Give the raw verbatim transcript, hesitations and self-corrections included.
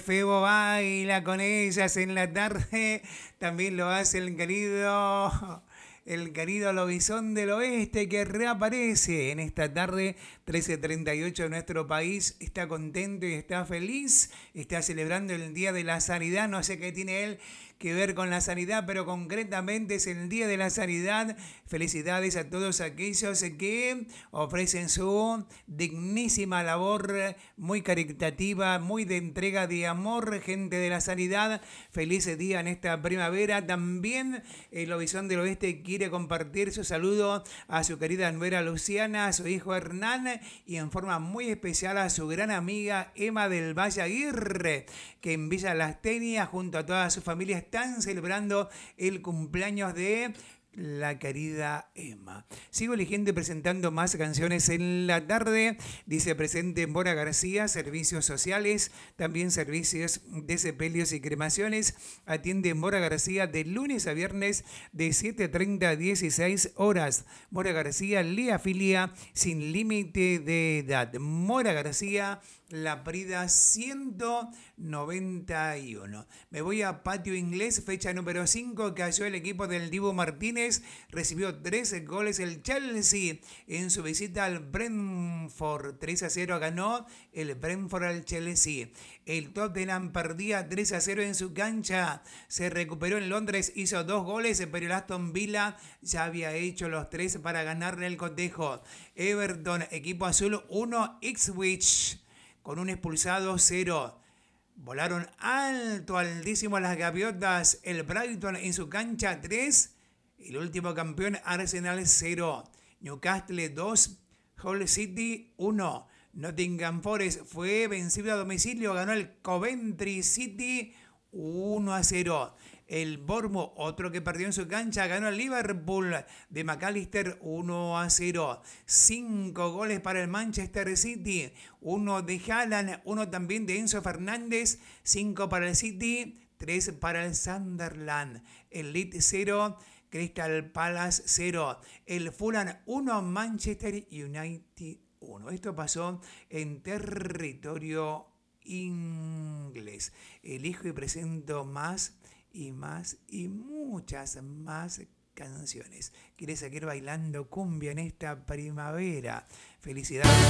Febo baila con ellas en la tarde. También lo hace el querido, el querido Lobizón del Oeste que reaparece en esta tarde, trece treinta y ocho de nuestro país. Está contento y está feliz. Está celebrando el Día de la Sanidad. No sé qué tiene él que ver con la sanidad, pero concretamente es el Día de la Sanidad. Felicidades a todos aquellos que ofrecen su dignísima labor, muy caritativa, muy de entrega de amor, gente de la sanidad. Feliz día en esta primavera. También el Lobizón del Oeste quiere compartir su saludo a su querida nuera Luciana, a su hijo Hernán y en forma muy especial a su gran amiga Emma del Valle Aguirre, que en Villa Las Tenias junto a toda su familia están celebrando el cumpleaños de la querida Emma. Sigo eligiendo y presentando más canciones en la tarde. Dice presente Mora García, servicios sociales, también servicios de sepelios y cremaciones. Atiende Mora García de lunes a viernes de siete treinta a dieciséis horas. Mora García le afilia sin límite de edad. Mora García, La Prida ciento noventa y uno. Me voy a Patio Inglés, fecha número cinco. Cayó el equipo del Dibu Martínez. Recibió trece goles el Chelsea en su visita al Brentford. tres a cero ganó el Brentford al Chelsea. El Tottenham perdía tres a cero en su cancha. Se recuperó en Londres, hizo dos goles, pero el Aston Villa ya había hecho los tres para ganarle el cotejo. Everton, equipo azul uno, Ipswich con un expulsado cero. Volaron alto, altísimo las gaviotas. El Brighton en su cancha tres. El último campeón Arsenal cero. Newcastle dos. Hull City uno. Nottingham Forest fue vencido a domicilio. Ganó el Coventry City uno a cero. El Bournemouth, otro que perdió en su cancha, ganó el Liverpool de McAllister uno a cero. Cinco goles para el Manchester City. Uno de Haaland, uno también de Enzo Fernández. Cinco para el City, tres para el Sunderland. El Leeds cero, Crystal Palace cero. El Fulham uno, Manchester United uno. Esto pasó en territorio inglés. Elijo y presento más y más y muchas más canciones. ¿Quieres seguir bailando cumbia en esta primavera? Felicidades.